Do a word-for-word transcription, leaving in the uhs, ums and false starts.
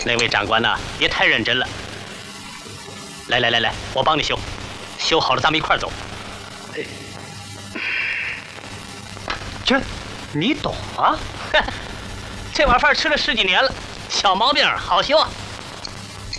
那位长官呐、啊，别太认真了。来来来来，我帮你修，修好了咱们一块儿走。 这，你懂啊？ 这碗饭吃了十几年了，小毛病好修啊。